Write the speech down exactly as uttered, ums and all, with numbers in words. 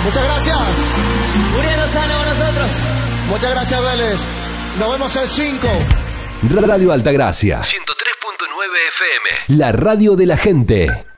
Muchas gracias. Julián Lozano con nosotros. Muchas gracias, Vélez. Nos vemos el cinco. Radio Altagracia. ciento tres punto nueve F M. La radio de la gente.